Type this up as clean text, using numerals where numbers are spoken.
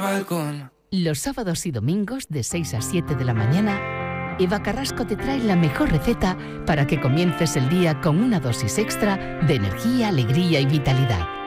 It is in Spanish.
balcón. Los sábados y domingos de 6 a 7 de la mañana, Eva Carrasco te trae la mejor receta para que comiences el día con una dosis extra de energía, alegría y vitalidad.